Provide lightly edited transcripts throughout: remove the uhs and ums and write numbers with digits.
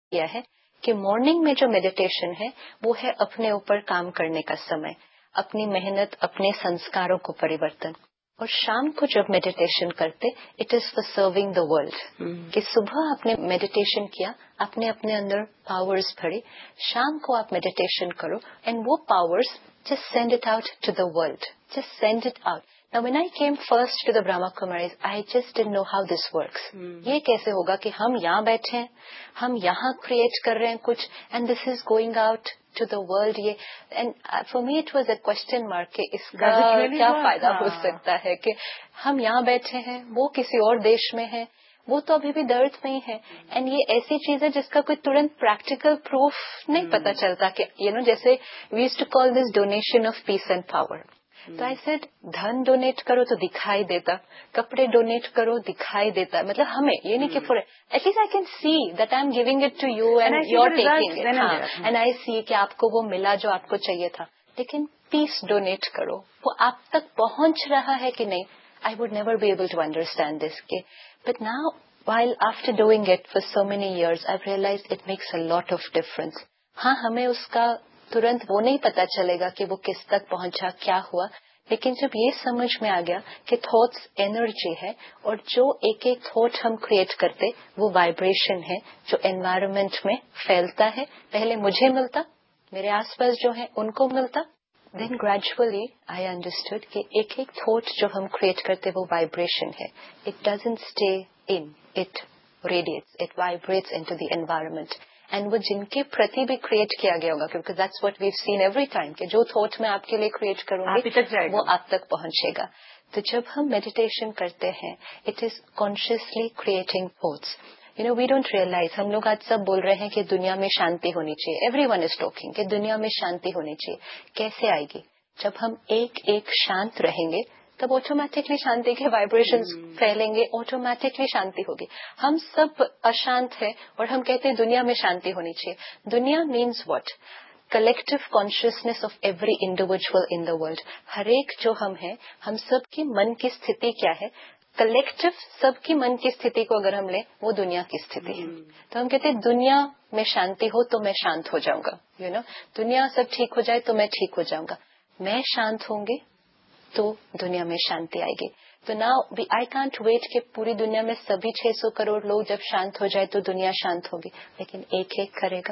किया है कि मॉर्निंग में जो मेडिटेशन है वो है अपने ऊपर काम करने का समय, अपनी मेहनत, अपने संस्कारों को परिवर्तन। और शाम को जब मेडिटेशन करते, it is for serving the world. कि सुबह आपने मेडिटेशन किया, आपने अपने अंदर पावर्स भरी, शाम को आप मेडिटेशन करो एंड वो powers just send it out to the world, just send it out. Now when I came first to the Brahma Kumaris, I just didn't know how this works. ये कैसे होगा कि हम यहाँ बैठे हैं, हम यहाँ क्रिएट कर रहे हैं कुछ, and this is going out to the world. ये and for me it was a question mark कि इसका क्या फायदा हो सकता है कि हम यहाँ बैठे हैं, वो किसी और देश में है, वो तो अभी भी दर्द में ही है। एंड ये ऐसी चीज है जिसका कोई तुरंत प्रैक्टिकल प्रूफ नहीं पता चलता कि जैसे we used to call this donation of peace and power. तो आई सेड धन डोनेट करो तो दिखाई देता, कपड़े डोनेट करो दिखाई देता, मतलब हमें ये नहीं कि for at least I can see that I am giving it to you and you are taking it, and I सी कि आपको वो मिला जो आपको चाहिए था। लेकिन पीस डोनेट करो, वो आप तक पहुंच रहा है कि नहीं, I would never be able to understand this के। But now while after doing it for so many years, I've realized it makes a lot of difference. हाँ, हमें उसका तुरंत वो नहीं पता चलेगा कि वो किस तक पहुंचा, क्या हुआ, लेकिन जब ये समझ में आ गया कि थॉट्स एनर्जी है और जो एक एक थॉट हम क्रिएट करते वो वाइब्रेशन है जो एनवायरनमेंट में फैलता है। पहले मुझे मिलता, मेरे आसपास जो है उनको मिलता, देन ग्रेजुअली आई अंडरस्टूड कि एक एक थॉट जो हम क्रिएट करते वो वाइब्रेशन है। It doesn't stay in, it radiates, it vibrates into the environment. And वो जिनके प्रति भी क्रिएट किया गया होगा, क्योंकि that's what we have seen every time कि जो थॉट मैं आपके लिए क्रिएट करूंगी वो आप तक पहुंचेगा। तो जब हम मेडिटेशन करते हैं, it is consciously creating thoughts. We don't realise, हम लोग आज सब बोल रहे हैं कि दुनिया में शांति होनी चाहिए, एवरीवन इज टॉकिंग कि दुनिया में शांति होनी चाहिए। कैसे आएगी? जब हम एक एक शांत रहेंगे तब ऑटोमेटिकली शांति के वाइब्रेशंस फैलेंगे, ऑटोमेटिकली शांति होगी। हम सब अशांत है और हम कहते हैं दुनिया में शांति होनी चाहिए। दुनिया means what? Collective consciousness of every individual in the world. हर एक जो हम हैं, हम सबकी मन की स्थिति क्या है? कलेक्टिव सबकी मन की स्थिति को अगर हम लें, वो दुनिया की स्थिति है। तो हम कहते हैं दुनिया में शांति हो तो मैं शांत हो जाऊंगा, दुनिया सब ठीक हो जाए तो मैं ठीक हो जाऊंगा। मैं शांत होंगी तो दुनिया में शांति आएगी। तो नाउ आई कांट वेट कि पूरी दुनिया में सभी 600 करोड़ लोग जब शांत हो जाए तो दुनिया शांत होगी, लेकिन एक एक करेगा,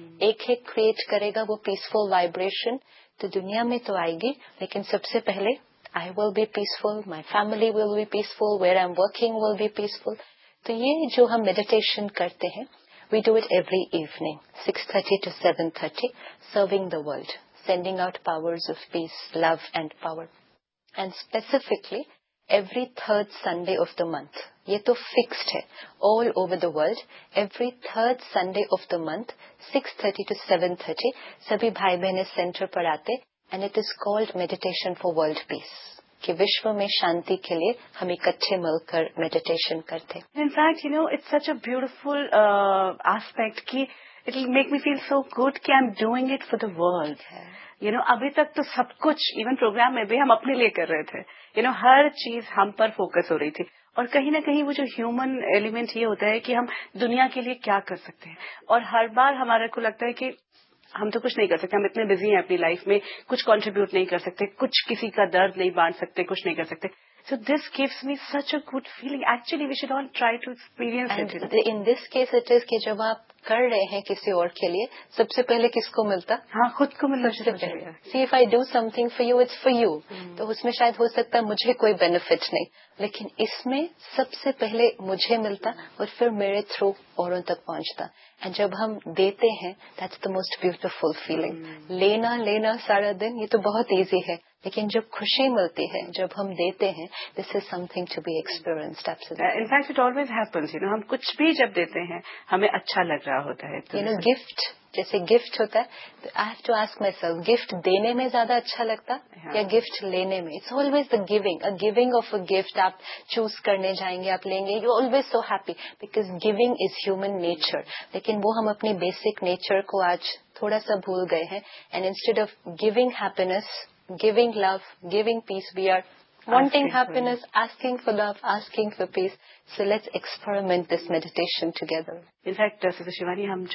एक एक क्रिएट करेगा वो पीसफुल वाइब्रेशन, तो दुनिया में तो आएगी। लेकिन सबसे पहले I will be peaceful, my family will be peaceful, where I'm working will be peaceful. तो ये जो हम मेडिटेशन करते हैं, we do it every evening, 6:30 to 7:30, serving the world, sending out powers of peace, love and power. And specifically, every third Sunday of the month, ये तो fixed है, all over the world, every third Sunday of the month, 6:30 to 7:30, सभी भाई बहने centre पर आते, and it is called meditation for world peace, कि विश्व में शांति के लिए हम इकट्ठे मिलकर मेडिटेशन करते। In fact, it's such a beautiful aspect कि it will make me feel so good कि I'm doing it for the world. अभी तक तो सब कुछ, इवन प्रोग्राम में भी हम अपने लिए कर रहे थे, हर चीज हम पर फोकस हो रही थी, और कहीं ना कहीं वो जो ह्यूमन एलिमेंट ये होता है कि हम दुनिया के लिए क्या कर सकते हैं। और हर बार हमारे को लगता है कि हम तो कुछ नहीं कर सकते, हम इतने बिजी हैं अपनी लाइफ में, कुछ कंट्रीब्यूट नहीं कर सकते, कुछ किसी का दर्द नहीं बांट सकते, कुछ नहीं कर सकते। So this gives me such a good feeling. Actually, we should all try to experience it. And in this case, it is कि जब आप कर रहे हैं किसी और के लिए, सबसे पहले किसको मिलता? हाँ, खुद को मिलना सबसे पहले। See, if I do something for you, it's for you. तो उसमें शायद हो सकता है मुझे कोई बेनिफिट नहीं, लेकिन इसमें सबसे पहले मुझे मिलता और फिर मेरे थ्रू औरों तक पहुंचता। एंड जब हम देते हैं, that's the most beautiful feeling. लेना सारा दिन, ये तो बहुत इजी है, लेकिन जब खुशी मिलती है, जब हम देते हैं, this is something to be experienced. Absolutely. In fact, it always happens. हम कुछ भी जब देते हैं, हमें अच्छा लग रहा होता है। गिफ्ट, जैसे गिफ्ट होता है, तो I have to ask my self, gift देने में ज्यादा अच्छा लगता या गिफ्ट लेने में? It's always the giving of a gift. आप चूज करने जाएंगे, आप लेंगे, you always so happy because giving is human nature. लेकिन वो हम अपनी बेसिक नेचर को आज थोड़ा सा भूल गए हैं, and instead of giving happiness, giving love, giving peace, we are wanting happiness, asking for love, asking for peace. So let's experiment this meditation together. In fact, Sister Shivani, हम